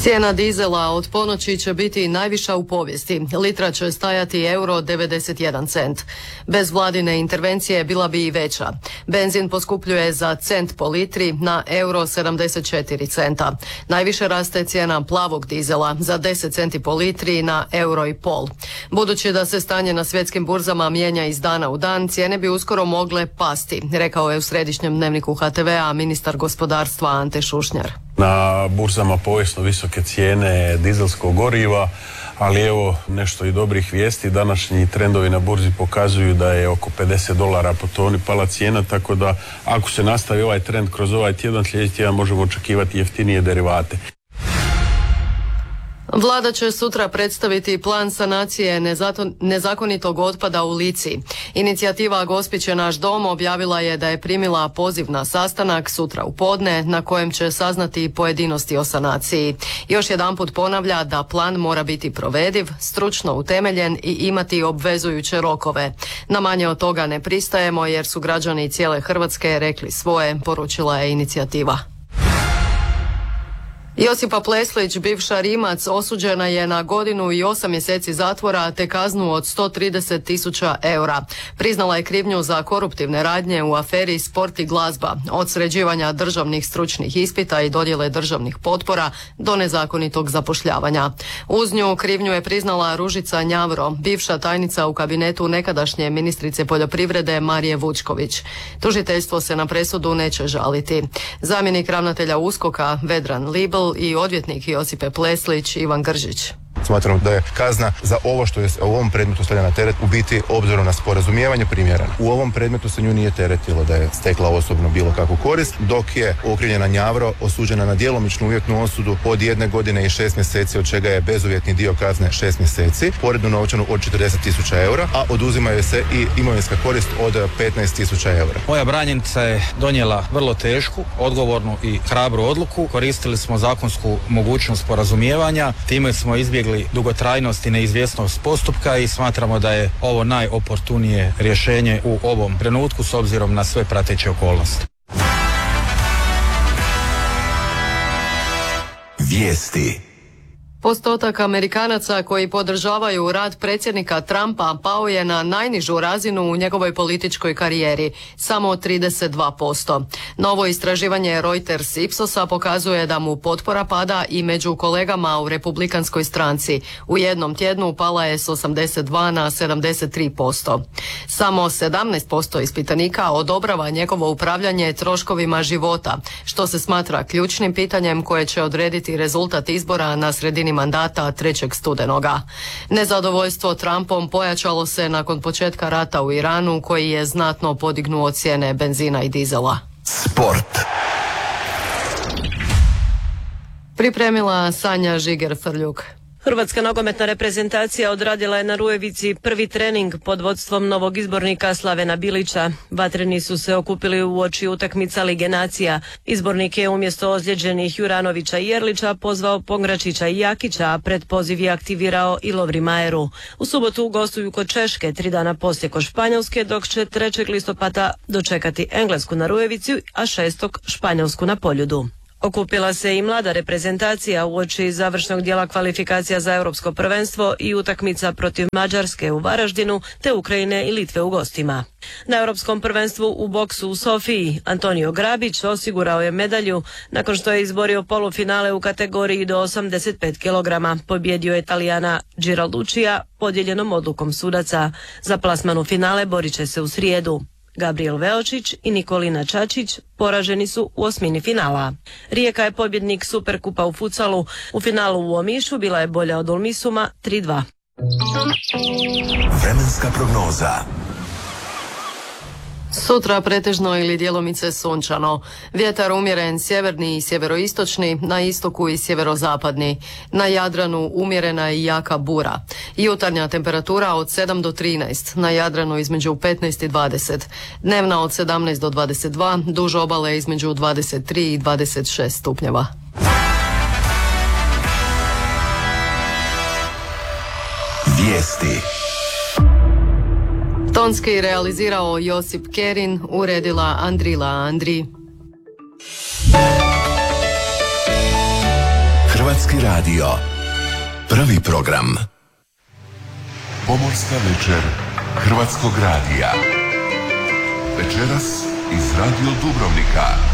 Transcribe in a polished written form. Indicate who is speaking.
Speaker 1: Cijena dizela od ponoći će biti najviša u povijesti. Litra će stajati euro 91 cent. Bez vladine intervencije bila bi i veća. Benzin poskupljuje za cent po litri na euro 74 centa. Najviše raste cijena plavog dizela za 10 centi po litri na euro i pol. Budući da se stanje na svjetskim burzama mijenja iz dana u dan, cijene bi uskoro mogle pasti, rekao je u središnjem dnevniku HTV-a ministar gospodarstva Ante Šušnjar.
Speaker 2: Na burzama povijesno visoke cijene dizelskog goriva, ali evo nešto i dobrih vijesti. Današnji trendovi na burzi pokazuju da je oko $50 po toni pala cijena, tako da ako se nastavi ovaj trend kroz ovaj tjedan, sljedeći tjedan možemo očekivati jeftinije derivate.
Speaker 1: Vlada će sutra predstaviti plan sanacije nezakonitog otpada u Lici. Inicijativa Gospić je naš dom objavila je da je primila poziv na sastanak sutra u podne na kojem će saznati pojedinosti o sanaciji. Još jedanput ponavlja da plan mora biti provediv, stručno utemeljen i imati obvezujuće rokove. Na manje od toga ne pristajemo jer su građani cijele Hrvatske rekli svoje, poručila je inicijativa. Josipa Pleslić, bivša Rimac, osuđena je na 1 godinu i 8 mjeseci zatvora te kaznu od 130.000 eura. Priznala je krivnju za koruptivne radnje u aferi Sport i glazba, od sređivanja državnih stručnih ispita i dodjele državnih potpora do nezakonitog zapošljavanja. Uz nju krivnju je priznala Ružica Njavro, bivša tajnica u kabinetu nekadašnje ministrice poljoprivrede Marije Vučković. Tužiteljstvo se na presudu neće žaliti. Zamjenik ravnatelja USKOK-a Vedran Libl i odvjetnik Josipe Pleslić Ivan Gržić.
Speaker 3: Smatram da je kazna za ovo što je u ovom predmetu stavljena na teret u biti obzirom na sporazumijevanje primjerena. U ovom predmetu se nju nije teretilo da je stekla osobno bilo kakvu korist, dok je okrivljena Njavro osuđena na djelomičnu uvjetnu osudu od 1 godine i 6 mjeseci, od čega je bezuvjetni dio kazne 6 mjeseci, porednu novčanu od 40.000 eura, a oduzimaju se i imovinska korist od 15.000 eura.
Speaker 4: Moja branjenica je donijela vrlo tešku, odgovornu i hrabru odluku. Koristili smo zakonsku mogućnost sporazumijevanja, time smo izbjegli dugotrajnost i neizvjesnost postupka i smatramo da je ovo najoportunije rješenje u ovom trenutku s obzirom na sve prateće okolnosti.
Speaker 5: Vijesti.
Speaker 1: Postotak Amerikanaca koji podržavaju rad predsjednika Trumpa pao je na najnižu razinu u njegovoj političkoj karijeri, samo 32%. Novo istraživanje Reuters Ipsosa pokazuje da mu potpora pada i među kolegama u republikanskoj stranci. U jednom tjednu pala je s 82 na 73%. Samo 17% ispitanika odobrava njegovo upravljanje troškovima života, što se smatra ključnim pitanjem koje će odrediti rezultat izbora na sredini mandata 3. studenoga. Nezadovoljstvo Trumpom pojačalo se nakon početka rata u Iranu, koji je znatno podignuo cijene benzina i dizela.
Speaker 5: Sport.
Speaker 1: Pripremila Sanja Žiger-Frljuk.
Speaker 6: Hrvatska nogometna reprezentacija odradila je na Rujevici prvi trening pod vodstvom novog izbornika Slavena Bilića. Vatreni su se okupili uoči utakmica Lige nacija. Izbornik je umjesto ozlijeđenih Juranovića i Jerlića pozvao Pongračića i Jakića, a pred poziv je aktivirao i Lovri Majeru. U subotu gostuju kod Češke, 3 dana poslije kod Španjolske, dok će 3. listopada dočekati Englesku na Rujevici, a 6. Španjolsku na Poljudu. Okupila se i mlada reprezentacija uoči završnog dijela kvalifikacija za europsko prvenstvo i utakmica protiv Mađarske u Varaždinu te Ukrajine i Litve u gostima. Na europskom prvenstvu u boksu u Sofiji Antonio Grabić osigurao je medalju nakon što je izborio polufinale u kategoriji do 85 kg. Pobjedio je Italijana Giralduccija podijeljenom odlukom sudaca. Za plasman u finale borit će se u srijedu. Gabriel Veočić i Nikolina Čačić poraženi su u osmini finala. Rijeka je pobjednik Superkupa u futsalu. U finalu u Omišu bila je bolja od Olmisuma 3-2.
Speaker 5: Vremenska prognoza.
Speaker 1: Sutra pretežno ili djelomice sunčano. Vjetar umjeren sjeverni i sjeveroistočni, na istoku i sjeverozapadni. Na Jadranu umjerena i jaka bura. Jutarnja temperatura od 7 do 13, na Jadranu između 15 i 20. Dnevna od 17 do 22, duž obale između 23 i 26 stupnjeva.
Speaker 5: Vijesti.
Speaker 1: Tonski realizirao Josip Kerin, uredila Andrila Andri.
Speaker 5: Hrvatski radio. Prvi program.
Speaker 7: Pomorska večer Hrvatskog radija. Večeras iz Radio Dubrovnika.